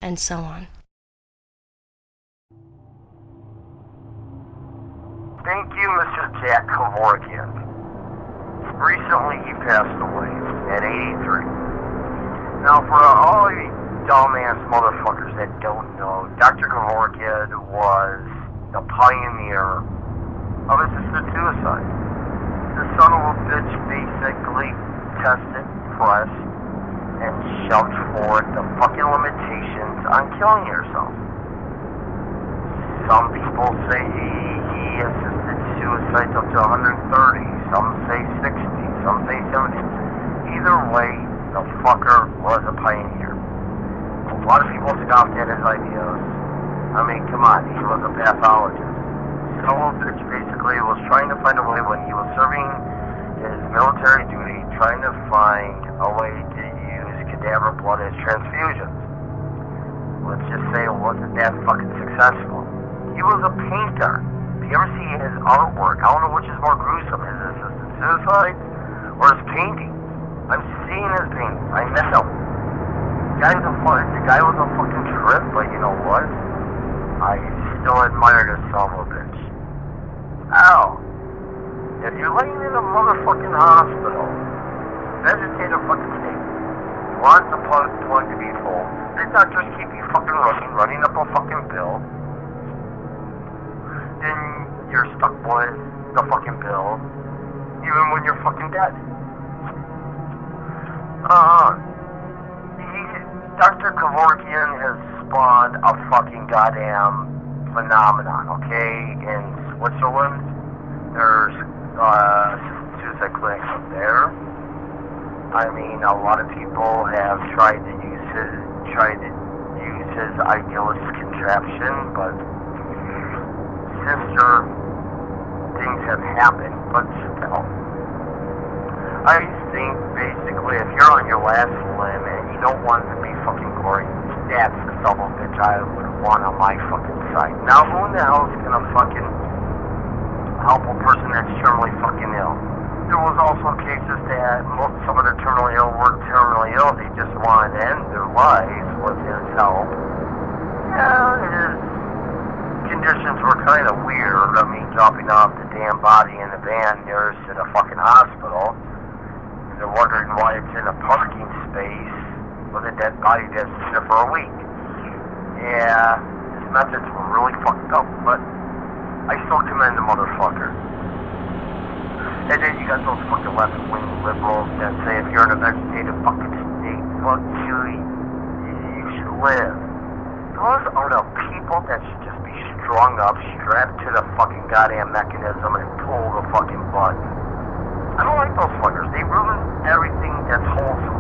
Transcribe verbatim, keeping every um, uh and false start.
and so on. Thank you, Mister Jack Kevorkian. Recently, he passed away at eighty-three. Now, for all you dumbass motherfuckers that don't know, Doctor Kevorkian was the pioneer of assisted suicide. The son of a bitch basically tested, pressed, and shoved forward the fucking limitations on killing yourself. Some people say he, he assisted suicide up to one hundred thirty, some say sixty, some say seventy. Either way, the fucker was a pioneer. A lot of people scoffed at his ideas. I mean, come on, he was a pathologist. Some bitch basically was trying to find a way when he was serving his military duty, trying to find a way to use cadaver blood as transfusions. Let's just say it wasn't that fucking successful. He was a painter. If you ever see his artwork, I don't know which is more gruesome, his assisted suicide or his painting. I've seen his painting. I met him. The guy's a fun, the guy was a fucking trip, but you know what? I still admire this son of a bitch. Ow. If you're laying in a motherfucking hospital, vegetative fucking state, you want the plug, plug to be full, the doctors keep you fucking running, running up a fucking bill, then you're stuck with the fucking bill, even when you're fucking dead. Uh, he, Doctor Kevorkian has spawned a fucking goddamn phenomenon, okay? In Switzerland, there's uh, suicide clinics up there. I mean, a lot of people have tried to use his, tried to use his idealist contraption, but sister, things have happened, but still. I think, basically, if you're on your last limb and you don't want to be fucking gory, that's the double bitch I would want on my fucking side. Now, who in the hell is gonna fucking help a person that's terminally fucking ill? There was also cases that most, some of the terminally ill weren't terminally ill, they just wanted to end their lives with his help. Yeah, his conditions were kind of weird. I mean, dropping off the damn body in the van nearest to the fucking hospital. They're wondering why it's in a parking space with a dead body that's there for a week. Yeah, his methods were really fucked up, but I still commend the motherfucker. And then you got those fucking left-wing liberals that say if you're in a vegetative fucking state, fuck you, you should live. Those are the people that should just be strung up, strapped to the fucking goddamn mechanism and pull the fucking button. I don't like those fuckers. They ruin everything that's wholesome